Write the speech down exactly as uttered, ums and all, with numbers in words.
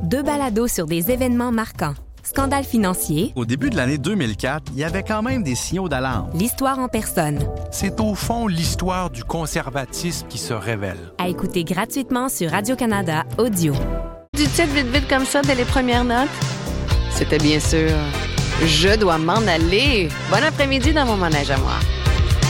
Deux balados sur des événements marquants. Scandale financier. Au début de l'année deux mille quatre, il y avait quand même des signaux d'alarme. L'histoire en personne. C'est au fond l'histoire du conservatisme qui se révèle. À écouter gratuitement sur Radio-Canada Audio. Du titre vite vite comme ça dès les premières notes? C'était bien sûr « Je dois m'en aller ». Bon après-midi dans mon manège à moi.